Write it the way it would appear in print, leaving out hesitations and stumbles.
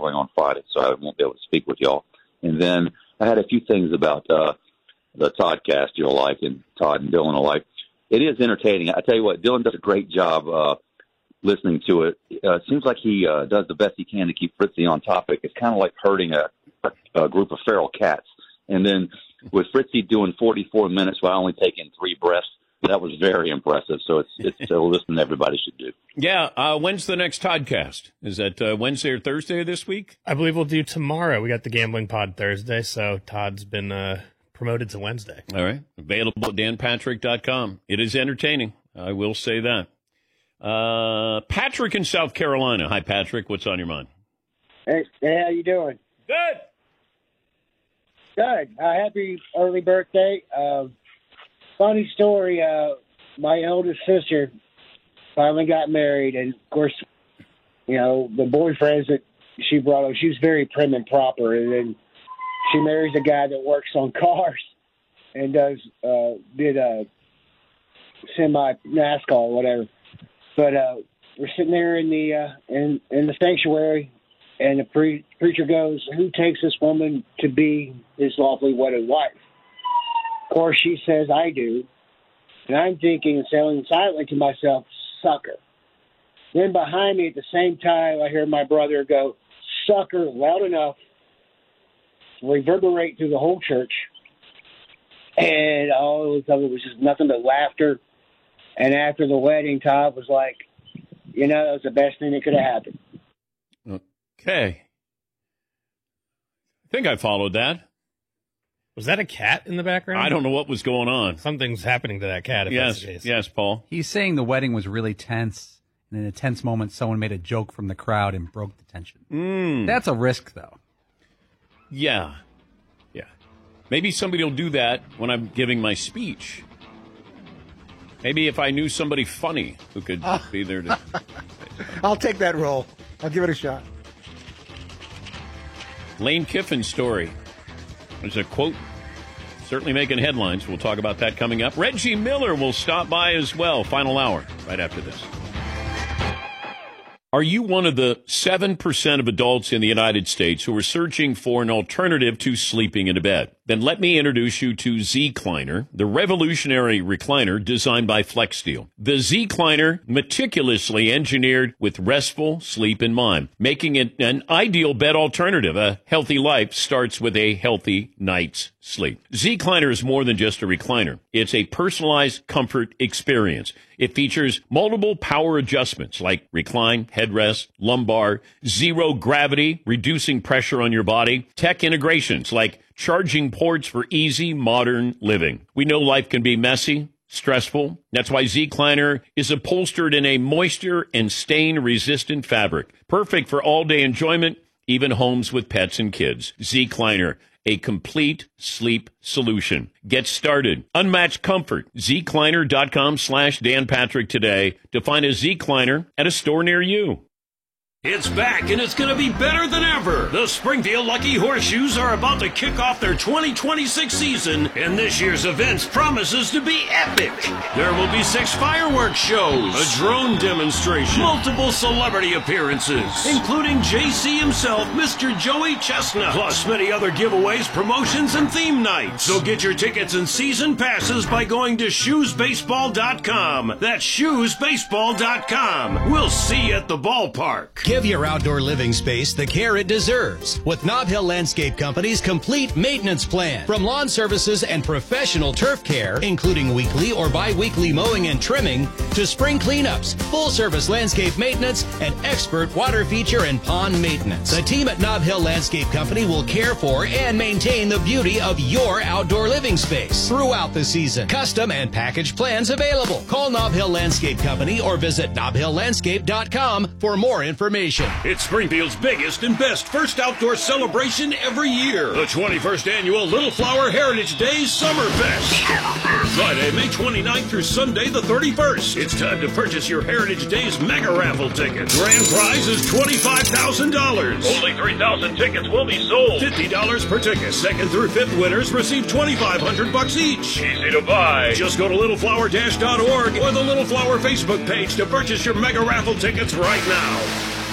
traveling on Friday, so I won't be able to speak with y'all. And then I had a few things about the Toddcast you'll like, and Todd and Dylan will like. It is entertaining. I tell you what, Dylan does a great job listening to it. It seems like he does the best he can to keep Fritzy on topic. It's kind of like herding a group of feral cats. And then with Fritzy doing 44 minutes while only taking 3 breaths, that was very impressive. So it's a listen everybody should do. Yeah. When's the next Toddcast? Is that Wednesday or Thursday of this week? I believe we'll do tomorrow. We got the Gambling Pod Thursday, so Todd's been promoted to Wednesday. All right. Available at danpatrick.com. It is entertaining. I will say that. Patrick in South Carolina. Hi, Patrick. What's on your mind? Hey, how you doing? Good. Good. Happy early birthday. Funny story. My eldest sister finally got married, and of course, you know, the boyfriends that she brought up, she was very prim and proper, and then she marries a guy that works on cars and did a semi NASCAR or whatever. But we're sitting there in the sanctuary, and the preacher goes, "Who takes this woman to be his lawfully wedded wife?" Of course, she says, "I do." And I'm thinking and saying silently to myself, "Sucker." Then behind me at the same time, I hear my brother go, "Sucker," loud enough to reverberate through the whole church. And all it was just nothing but laughter. And after the wedding, Todd was like, "You know, that was the best thing that could have happened." Okay. I think I followed that. Was that a cat in the background? I don't know what was going on. Something's happening to that cat. If that's the case. Yes, Paul. He's saying the wedding was really tense, and in a tense moment, someone made a joke from the crowd and broke the tension. That's a risk, though. Yeah. Maybe somebody will do that when I'm giving my speech. Maybe if I knew somebody funny who could be there to... I'll take that role. I'll give it a shot. Lane Kiffin's story. There's a quote certainly making headlines. We'll talk about that coming up. Reggie Miller will stop by as well. Final hour right after this. Are you one of the 7% of adults in the United States who are searching for an alternative to sleeping in a bed? Then let me introduce you to Z-Cliner, the revolutionary recliner designed by FlexSteel. The Z-Cliner, meticulously engineered with restful sleep in mind, making it an ideal bed alternative. A healthy life starts with a healthy night's sleep. Z-Cliner is more than just a recliner. It's a personalized comfort experience. It features multiple power adjustments like recline, headrest, lumbar, zero gravity, reducing pressure on your body, tech integrations like charging ports for easy modern living. We know life can be messy, stressful. That's why Z-Cliner is upholstered in a moisture and stain-resistant fabric. Perfect for all-day enjoyment, even homes with pets and kids. Z-Cliner, a complete sleep solution. Get started. Unmatched comfort. ZCliner.com/Dan Patrick today to find a Z-Cliner at a store near you. It's back, and it's going to be better than ever. The Springfield Lucky Horseshoes are about to kick off their 2026 season, and this year's events promises to be epic. There will be 6 fireworks shows, a drone demonstration, multiple celebrity appearances, including JC himself, Mr. Joey Chestnut, plus many other giveaways, promotions, and theme nights. So get your tickets and season passes by going to shoesbaseball.com. That's shoesbaseball.com. We'll see you at the ballpark. Give your outdoor living space the care it deserves with Nob Hill Landscape Company's complete maintenance plan. From lawn services and professional turf care, including weekly or bi-weekly mowing and trimming, to spring cleanups, full-service landscape maintenance, and expert water feature and pond maintenance. The team at Nob Hill Landscape Company will care for and maintain the beauty of your outdoor living space throughout the season. Custom and package plans available. Call Nob Hill Landscape Company or visit nobhilllandscape.com for more information. It's Springfield's biggest and best first outdoor celebration every year. The 21st Annual Little Flower Heritage Days Summerfest. Friday, May 29th through Sunday, the 31st. It's time to purchase your Heritage Days mega raffle ticket. Grand prize is $25,000. Only 3,000 tickets will be sold. $50 per ticket. Second through fifth winners receive $2,500 each. Easy to buy. Just go to littleflower-.org or the Little Flower Facebook page to purchase your mega raffle tickets right now.